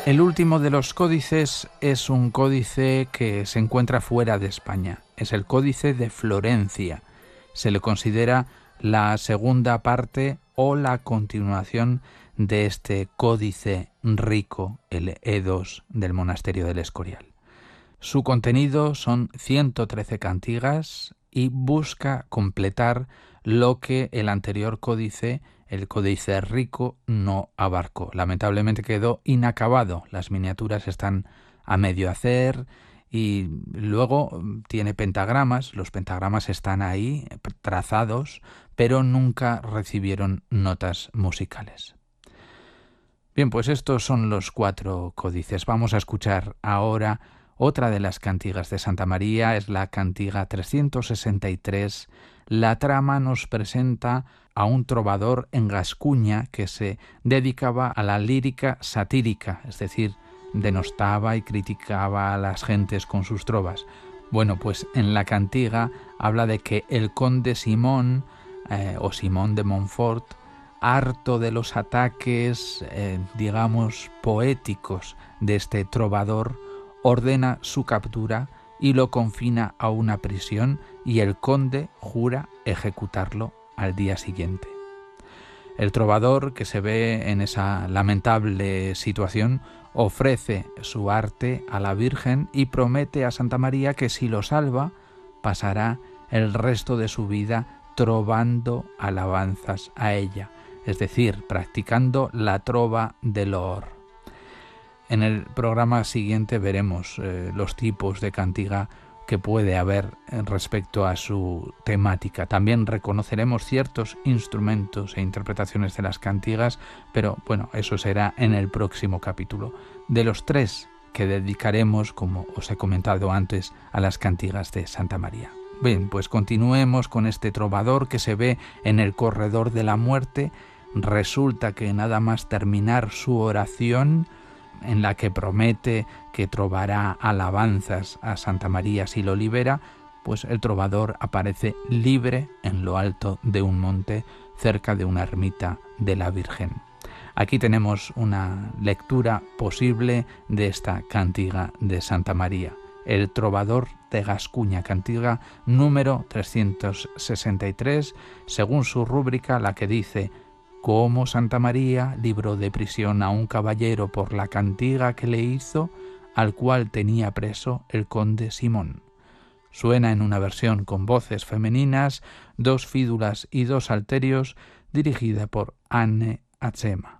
El último de los códices es un códice que se encuentra fuera de España. Es el Códice de Florencia. Se le considera la segunda parte o la continuación de este códice rico, el E2 del monasterio del Escorial. Su contenido son 113 cantigas y busca completar lo que el anterior códice, el Códice Rico, no abarcó. Lamentablemente quedó inacabado. Las miniaturas están a medio hacer y luego tiene pentagramas. Los pentagramas están ahí trazados, pero nunca recibieron notas musicales. Bien, pues estos son los 4 códices. Vamos a escuchar ahora otra de las cantigas de Santa María, es la cantiga 363. La trama nos presenta a un trovador en Gascuña que se dedicaba a la lírica satírica, es decir, denostaba y criticaba a las gentes con sus trovas. Bueno, pues en la cantiga habla de que el conde Simón, o Simón de Montfort, harto de los ataques, digamos, poéticos de este trovador, ordena su captura y lo confina a una prisión, y el conde jura ejecutarlo al día siguiente. El trovador, que se ve en esa lamentable situación, ofrece su arte a la Virgen y promete a Santa María que si lo salva, pasará el resto de su vida trovando alabanzas a ella, es decir, practicando la trova de loor. En el programa siguiente veremos los tipos de cantiga que puede haber respecto a su temática. También reconoceremos ciertos instrumentos e interpretaciones de las cantigas, pero bueno, eso será en el próximo capítulo. De los 3 que dedicaremos, como os he comentado antes, a las cantigas de Santa María. Bien, pues continuemos con este trovador que se ve en el corredor de la muerte. Resulta que nada más terminar su oración, en la que promete que trovará alabanzas a Santa María si lo libera, pues el trovador aparece libre en lo alto de un monte cerca de una ermita de la Virgen. Aquí tenemos una lectura posible de esta cantiga de Santa María. El trovador de Gascuña, cantiga número 363, según su rúbrica, la que dice: cómo Santa María libró de prisión a un caballero por la cantiga que le hizo, al cual tenía preso el conde Simón. Suena en una versión con voces femeninas, 2 fídulas y 2 salterios, dirigida por Anne Achema.